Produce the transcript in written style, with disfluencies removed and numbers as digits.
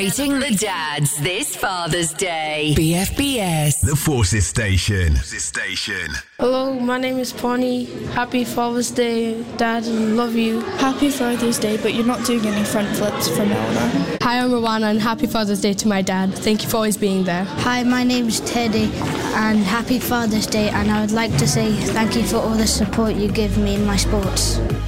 Celebrating the dads this Father's Day. BFBS. The Forces Station. Hello, my name is Pawnee. Happy Father's Day, Dad, and love you. Happy Father's Day, but you're not doing any front flips from Eleanor. Hi, I'm Rowana, and happy Father's Day to my dad. Thank you for always being there. Hi, my name is Teddy, and happy Father's Day, and I would like to say thank you for all the support you give me in my sports.